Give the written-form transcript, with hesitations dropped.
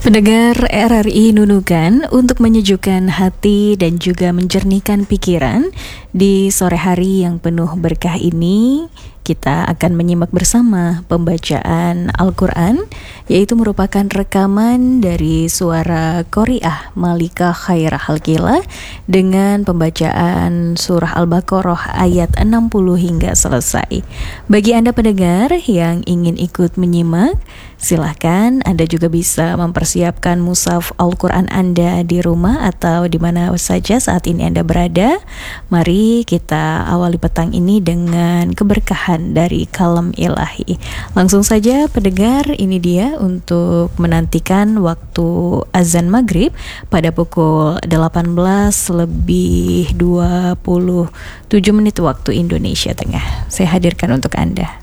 Pendengar RRI Nunukan, untuk menyejukkan hati dan juga menjernihkan pikiran di sore hari yang penuh berkah ini, kita akan menyimak bersama pembacaan Al-Quran, yaitu merupakan rekaman dari suara Qori'ah Malika Khairah Halkila dengan pembacaan surah Al-Baqarah ayat 60 hingga selesai. Bagi Anda pendengar yang ingin ikut menyimak, silahkan Anda juga bisa mempersiapkan mushaf Al-Quran Anda di rumah atau di mana saja saat ini Anda berada. Mari kita awali petang ini dengan keberkahan dari kalam ilahi. Langsung saja pendengar, ini dia untuk menantikan waktu azan maghrib pada pukul 18:27 waktu Indonesia Tengah. Saya hadirkan untuk Anda.